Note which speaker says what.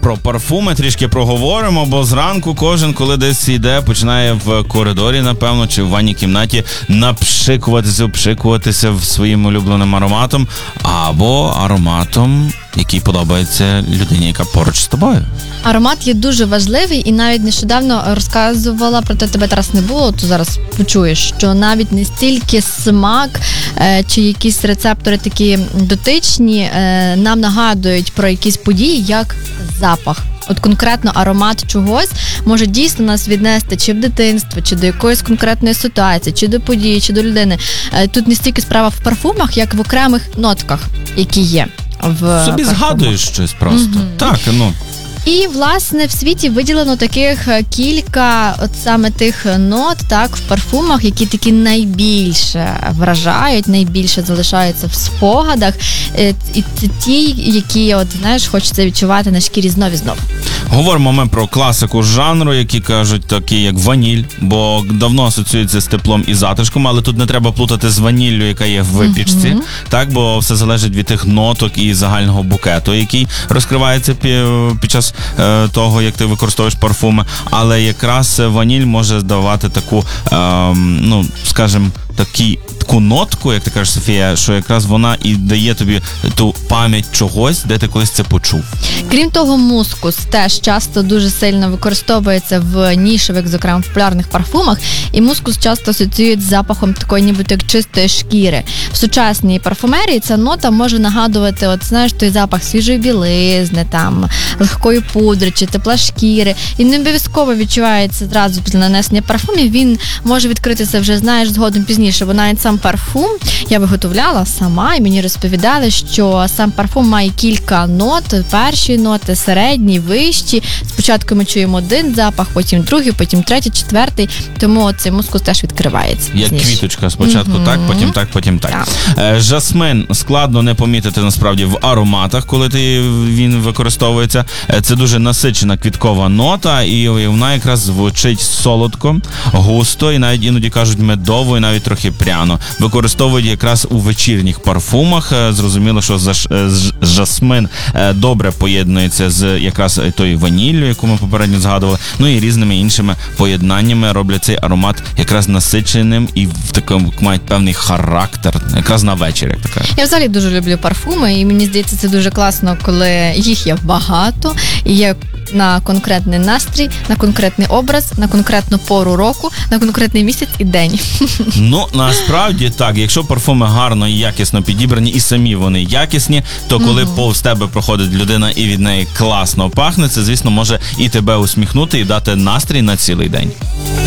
Speaker 1: про парфуми трішки проговоримо, бо зранку кожен, коли десь йде, починає в коридорі, напевно, чи в ванній кімнаті обшикуватися своїм улюбленим ароматом або ароматом, який подобається людині, яка поруч з тобою.
Speaker 2: Аромат є дуже важливий, і навіть нещодавно розказувала, проте тебе зараз не було, то зараз почуєш, що навіть не стільки смак чи якісь рецептори такі дотичні нам нагадують про якісь події, як запах. От конкретно аромат чогось може дійсно нас віднести чи в дитинство, чи до якоїсь конкретної ситуації, чи до події, чи до людини. Тут не стільки справа в парфумах, як в окремих нотках, які є в
Speaker 1: собі
Speaker 2: парфумах.
Speaker 1: Згадуєш щось просто. Так,
Speaker 2: І, власне, в світі виділено таких кілька от саме тих нот, так, в парфумах, які такі найбільше вражають, найбільше залишаються в спогадах. І це ті, які, от, знаєш, хочеться відчувати на шкірі знов і знов.
Speaker 1: Говоримо ми про класику жанру, які кажуть, такі як ваніль, бо давно асоціюється з теплом і затишком, але тут не треба плутати з ваніллю, яка є в випічці, так, бо все залежить від тих ноток і загального букету, який розкривається під час того, як ти використовуєш парфуми, але якраз ваніль може давати таку, скажімо, таку нотку, як ти кажеш, Софія, що якраз вона і дає тобі ту пам'ять чогось, де ти колись це почув.
Speaker 2: Крім того, мускус теж часто дуже сильно використовується в нішевих, зокрема, в популярних парфумах, і мускус часто асоціюють з запахом такої нібито як чистої шкіри. В сучасній парфумерії ця нота може нагадувати, от знаєш, той запах свіжої білизни, там, легкої пудри чи тепла шкіри. І не обов'язково відчувається зразу після нанесення парфумів, він може відкритися вже, знаєш, згодом пізніше, бо навіть сам парфум я виготовляла сама, і мені розповідали, що сам парфум має кілька нот, перші ноти, середні, вищі. Спочатку ми чуємо один запах, потім другий, потім третій, четвертий, тому цей мускус теж відкривається.
Speaker 1: Як квіточка, спочатку так, потім так, потім так. Жасмин складно не помітити насправді в ароматах, коли він використовується. Це дуже насичена квіткова нота, і вона якраз звучить солодко, густо, і навіть іноді кажуть медово, і навіть трохи пряно. Використовують якраз у вечірніх парфумах. Зрозуміло, що жасмин добре поєднується з якраз тою ваніллю, яку ми попередньо згадували, і різними іншими поєднаннями роблять цей аромат якраз насиченим і в такому мають певний характер, якраз на вечір, як така.
Speaker 2: Я взагалі дуже люблю парфуми, і мені здається, це дуже класно, коли їх є багато, і є на конкретний настрій, на конкретний образ, на конкретну пору року, на конкретний місяць і день.
Speaker 1: Насправді так, якщо парфуми гарно і якісно підібрані, і самі вони якісні, то коли повз тебе проходить людина і від неї класно пахне, це, звісно, може і тебе усміхнути, і дати настрій на цілий день.